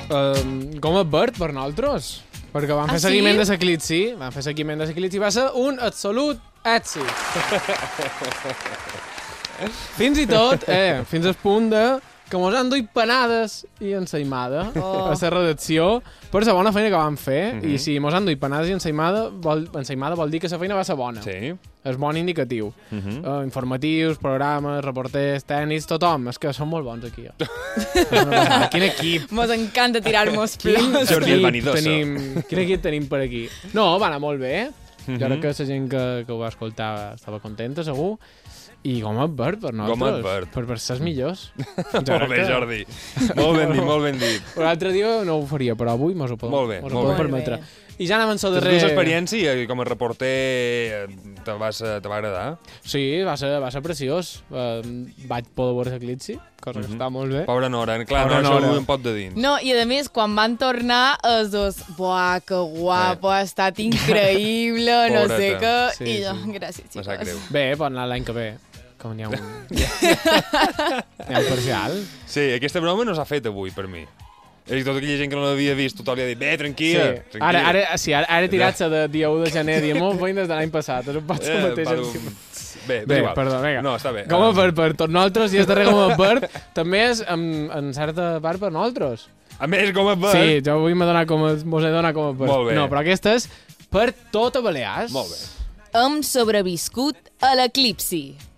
Com és verd per nosaltres? Perquè vam fer seguiment de l'eclipsi, i va ser un absolut èxit. Fins i tot, fins al punt de que mos han duit panades i ensaïmada a la redacció per la bona feina que vam fer, i si mos han duit panades i ensaïmada vol dir que la feina va ser bona. Sí. És bon indicatiu. Informatius, programes, reporters, tècnics, tothom. És que són molt bons aquí. Quin equip. Mos encanta tirar-nos plors. Jordi el vanidoso. Quin equip tenim per aquí? No, va anar molt bé. Jo crec que la gent que ho va escoltar estava contenta, segur. I com et verd per nosaltres. Com et verd. Per ser els millors. Molt bé, Jordi. Molt ben dit. L'altre dia no ho faria, però avui mos ho podem permetre. I ja anem en el darrer... Tens experiència i com a reporter te va agradar? Sí, va ser preciós. Vaig poder veure l'eclipsi, cosa que està molt bé. Pobra Nora, clar, això ho em pot de dins. No, i a més, quan van tornar, els dos, buah, que guapo, ha estat increïble, no sé què, i jo, gràcies, xicos. Me sap greu. Bé, pot anar l'any que ve. Com n'hi ha un... N'hi ha un parcial. Sí, aquesta broma no s'ha fet avui, per mi. És tota aquella gent que no l'havia vist, tothom li ha dit, bé, tranquil·la. Ara he tirat-se de dia 1 de gener, dia molt feina des de l'any passat. No pot ser el mateix. Bé, perdó, vinga. No, està bé. Com a per tots nosaltres, i és darrer com a per, també és en certa part per nosaltres. A més, com a per... Sí, jo avui mos he donat com a per. Molt bé. No, però aquesta és per tota Balears. Molt bé. Hem sobreviscut a l'eclipsi.